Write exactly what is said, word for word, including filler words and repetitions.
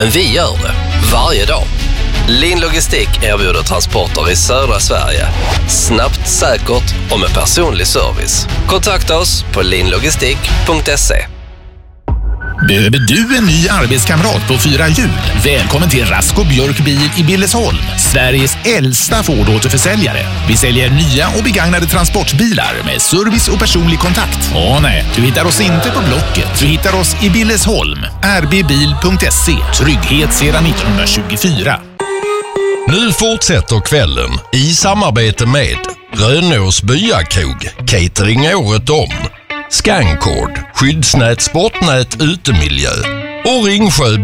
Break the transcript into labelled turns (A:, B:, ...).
A: Men vi gör det varje dag. Lin Logistik erbjuder transporter i södra Sverige. Snabbt, säkert och med personlig service. Kontakta oss på linlogistik punkt se.
B: Behöver du en ny arbetskamrat på fyra hjul? Välkommen till Rasko Björk Bil i Billesholm, Sveriges äldsta Ford-återförsäljare. Vi säljer nya och begagnade transportbilar med service och personlig kontakt. Åh nej, du hittar oss inte på Blocket. Du hittar oss i Billesholm. r b bil punkt se. Trygghet sedan nittonhundratjugofyra.
C: Nu fortsätter kvällen i samarbete med Rönås Byakrog, catering året om, Scancord, skyddsnät, sportnät, utemiljö och Ringsjö